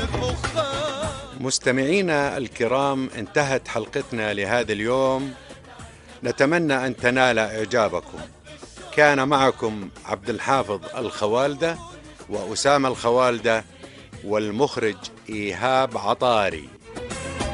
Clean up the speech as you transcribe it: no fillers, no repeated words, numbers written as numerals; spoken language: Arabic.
مستمعينا الكرام، انتهت حلقتنا لهذا اليوم، نتمنى أن تنال إعجابكم. كان معكم عبد الحافظ الخوالدة وأسامة الخوالدة، والمخرج إيهاب عطاري.